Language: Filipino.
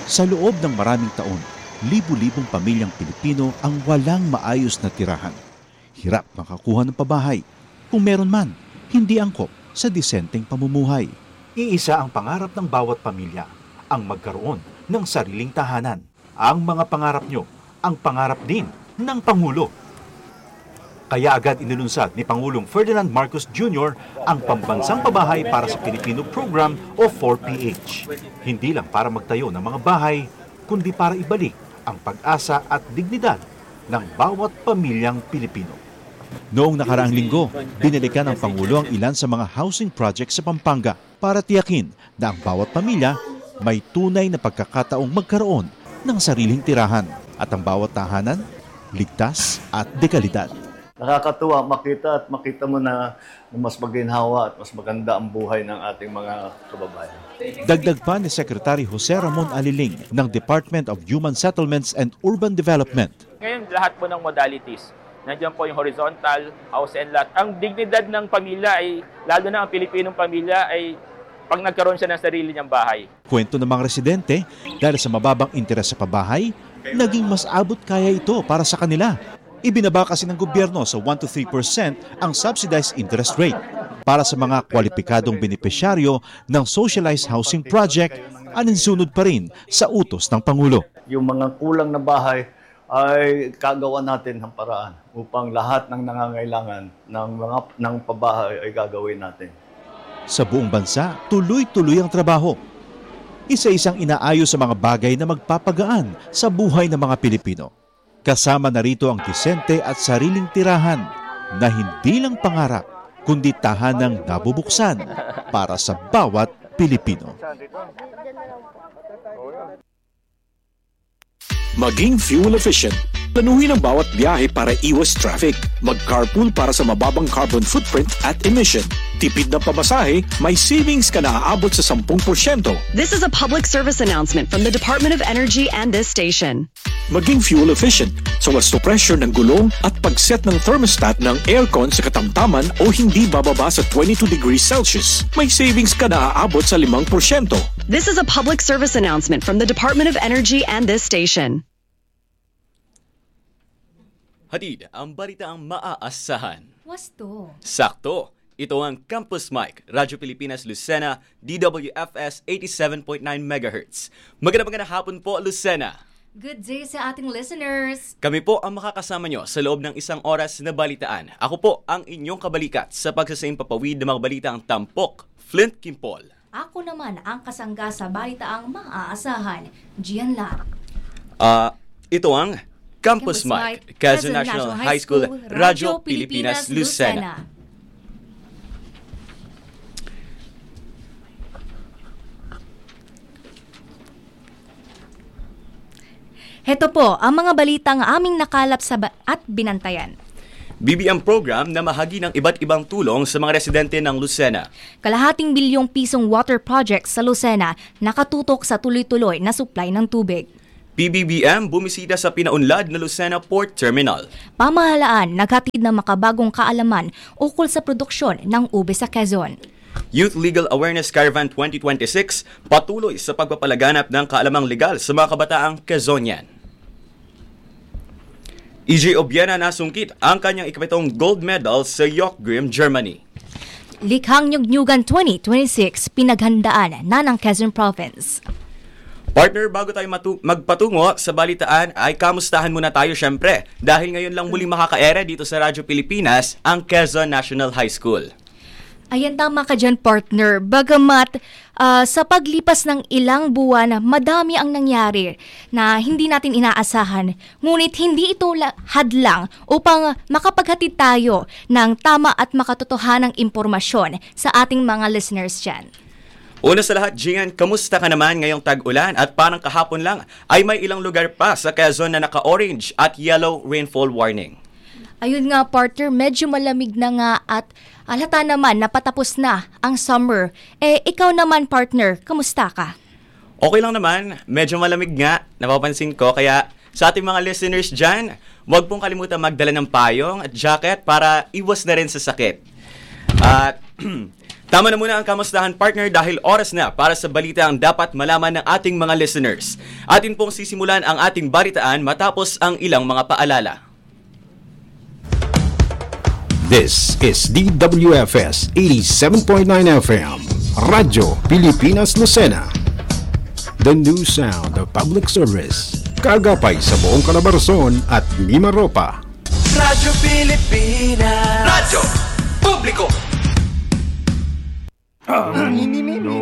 Sa loob ng maraming taon, libu-libong pamilyang Pilipino ang walang maayos na tirahan. Hirap makakuha ng pabahay. Kung meron man, hindi angkop sa disenteng pamumuhay. Iisa ang pangarap ng bawat pamilya, ang magkaroon ng sariling tahanan. Ang mga pangarap nyo, ang pangarap din ng Pangulo. Kaya agad inilunsad ni Pangulong Ferdinand Marcos Jr. ang Pambansang Pabahay para sa Pilipino Program o 4PH. Hindi lang para magtayo ng mga bahay, kundi para ibalik ang pag-asa at dignidad ng bawat pamilyang Pilipino. Noong nakaraang linggo, binalikan ng Pangulo ang ilan sa mga housing projects sa Pampanga para tiyakin na ang bawat pamilya may tunay na pagkakataong magkaroon ng sariling tirahan at ang bawat tahanan, ligtas at dekalidad. Nakakatuwa makita mo na mas maginhawa at mas maganda ang buhay ng ating mga kababayan. Dagdag pa ni Secretary Jose Ramon Aliling ng Department of Human Settlements and Urban Development. Ngayon lahat po ng modalities, nandiyan po yung horizontal, house and lot. Ang dignidad ng pamilya ay, lalo na ang Pilipinong pamilya ay pag nagkaroon siya ng sarili niyang bahay. Kwento ng mga residente, dahil sa mababang interes sa pabahay, naging mas abot kaya ito para sa kanila. Ibinaba kasi ng gobyerno sa 1 to 3% ang subsidized interest rate para sa mga kwalipikadong benepisyaryo ng socialized housing project, aninsunod pa rin sa utos ng Pangulo. Yung mga kulang na bahay ay kagawa natin ng paraan upang lahat ng nangangailangan ng pabahay ay gagawin natin. Sa buong bansa, tuloy-tuloy ang trabaho. Isa-isang inaayos sa mga bagay na magpapagaan sa buhay ng mga Pilipino. Kasama na rito ang disente at sariling tirahan na hindi lang pangarap, kundi tahanang nabubuksan para sa bawat Pilipino. Maging fuel efficient. Planuhin ang bawat biyahe para iwas traffic. Mag-carpool para sa mababang carbon footprint at emission. Tipid na pamasahe, may savings ka na aabot sa 10%. This is a public service announcement from the Department of Energy and this station. Maging fuel efficient so as to pressure ng gulong at pag-set ng thermostat ng aircon sa katamtaman o hindi bababa sa 22 degrees Celsius. May savings ka na aabot sa 5%. This is a public service announcement from the Department of Energy and this station. Hatid ang balitaang maaasahan. Wasto. Sakto. Ito ang Campus Mic, Radyo Pilipinas Lucena, DWFS 87.9 MHz. Magandang hapon po, Lucena. Good day sa ating listeners. Kami po ang makakasama nyo sa loob ng isang oras na balitaan. Ako po ang inyong kabalikat sa pagsasaing papawid ng mga balitang tampok, Flint Kimpol. Ako naman ang kasangga sa balitaang maaasahan, Gian Lam. Ito ang Campus Mic, Quezon National High School, Radyo Pilipinas Lucena. Heto po ang mga balitang aming nakalap at binantayan. BBM program na mahagi ng iba't ibang tulong sa mga residente ng Lucena. Kalahating bilyong pisong water project sa Lucena nakatutok sa tuloy-tuloy na supply ng tubig. PBBM bumisita sa pinaunlad na Lucena Port Terminal. Pamahalaan naghatid ng makabagong kaalaman ukol sa produksyon ng ube sa Quezon. Youth Legal Awareness Caravan 2026 patuloy sa pagpapalaganap ng kaalamang legal sa mga kabataang Quezonian. EJ Obiena nasungkit ang kanyang ikapitong gold medal sa Jochgrim, Germany. Likhang Nyugnyugan 2026 pinaghandaan na ng Quezon Province. Partner, bago tayo magpatungo sa balitaan ay kamustahan muna tayo syempre dahil ngayon lang muling makakaere dito sa Radyo Pilipinas ang Quezon National High School. Ayan, tama ka dyan, partner. Bagamat sa paglipas ng ilang buwan, madami ang nangyari na hindi natin inaasahan. Ngunit hindi ito hadlang upang makapaghatid tayo ng tama at makatotohanang impormasyon sa ating mga listeners dyan. Una sa lahat, Gian, kamusta ka naman ngayong tag-ulan at parang kahapon lang ay may ilang lugar pa sa Quezon na naka-orange at yellow rainfall warning. Ayun nga, partner, medyo malamig na nga at halata naman na patapos na ang summer. Ikaw naman, partner, kamusta ka? Okay lang naman, medyo malamig nga, napapansin ko. Kaya sa ating mga listeners dyan, huwag pong kalimutan magdala ng payong at jacket para iwas na rin sa sakit. At Tama na muna ang kamustahan, partner, dahil oras na para sa balita ang dapat malaman ng ating mga listeners. Atin pong sisimulan ang ating balitaan matapos ang ilang mga paalala. This is DWFS 87.9 FM, Radyo Pilipinas Lucena. The new sound of public service. Kagapay sa buong Calabarzon at Mimaropa. Radyo Pilipinas. Radyo Publiko.